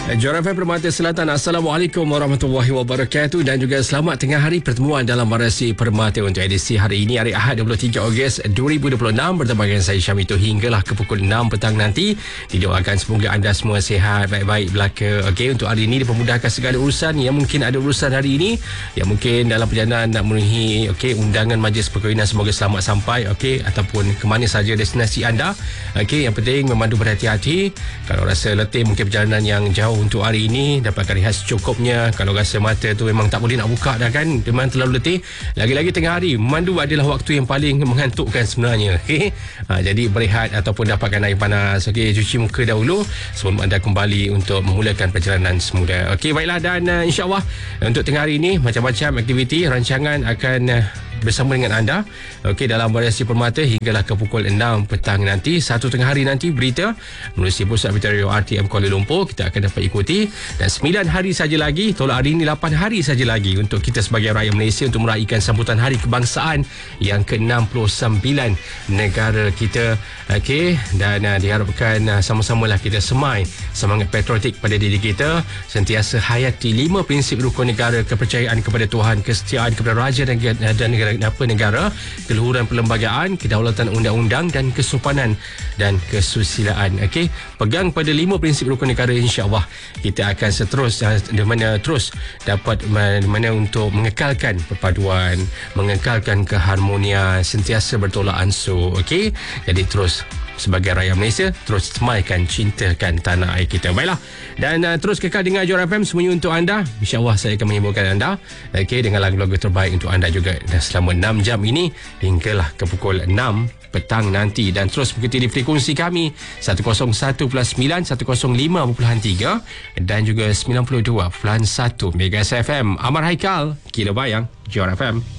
Johor FM Permata Selatan. Assalamualaikum warahmatullahi wabarakatuh dan juga selamat tengah hari pertemuan dalam Varasi Permata untuk edisi hari ini, hari Ahad 23 Ogos 2026 bersama dengan saya Syam itu hinggalah ke pukul 6 petang nanti. Didoakan semoga anda semua sihat, baik-baik belaka. Okey, untuk hari ini dipermudahkan segala urusan yang mungkin ada urusan hari ini, yang mungkin dalam perjalanan nak memenuhi undangan majlis perkahwinan, semoga selamat sampai ataupun ke mana saja destinasi anda. Yang penting memandu berhati-hati. Kalau rasa letih mungkin perjalanan yang jauh untuk hari ini, dapatkan rehat secukupnya. Kalau rasa mata tu memang tak boleh nak buka dah kan, memang terlalu letih, lagi-lagi tengah hari, memandu adalah waktu yang paling mengantukkan sebenarnya. Jadi berehat ataupun dapatkan air panas, cuci muka dahulu sebelum anda kembali untuk memulakan perjalanan semula. Baiklah, dan insyaAllah untuk tengah hari ini macam-macam aktiviti rancangan akan bersama dengan anda dalam Varasi Permata hinggalah ke pukul 6 petang nanti. 1 tengah hari nanti berita menerusi pusat berita radio RTM Kuala Lumpur kita akan dapat ikuti, dan 9 hari saja lagi, tolak hari ini 8 hari saja lagi untuk kita sebagai rakyat Malaysia untuk meraihkan sambutan Hari Kebangsaan yang ke-69 negara kita. Dan diharapkan sama-samalah kita semai semangat patriotik pada diri kita, sentiasa hayati 5 prinsip rukun negara: kepercayaan kepada Tuhan, kesetiaan kepada raja dan negara, keluhuran perlembagaan, kedaulatan undang-undang dan kesopanan dan kesusilaan. Pegang pada 5 prinsip rukun negara, insya-Allah kita akan terus dapat untuk mengekalkan perpaduan, mengekalkan keharmonian, sentiasa bertolak ansur. Jadi terus sebagai rakyat Malaysia, terus semaikan, cintakan tanah air kita. Baiklah, dan terus kekal dengar Johor FM semuanya untuk anda. InsyaAllah saya akan menghiburkan anda dengan lagu-lagu terbaik untuk anda juga, dan selama 6 jam ini hinggalah ke pukul 6 petang nanti. Dan terus mengikuti di frekuensi kami 101.9, 105.3 dan juga 92.1 MHz FM. Amar Haikal, Kilo Bayang, Johor FM.